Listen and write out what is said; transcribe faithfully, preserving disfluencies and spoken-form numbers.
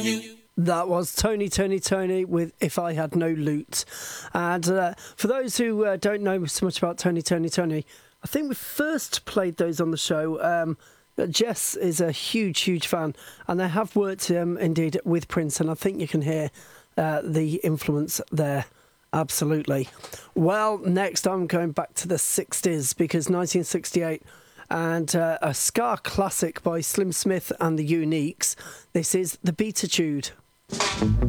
you. That was Tony, Tony, Tony with If I Had No Loot. And uh, for those who uh, don't know so much about Tony, Tony, Tony, I think we first played those on the show. Um, Jess is a huge, huge fan, and they have worked um, indeed with Prince, and I think you can hear uh, the influence there. Absolutely. Well, next I'm going back to the sixties, because nineteen sixty-eight, and uh, a ska classic by Slim Smith and the Uniques. This is The Beatitude.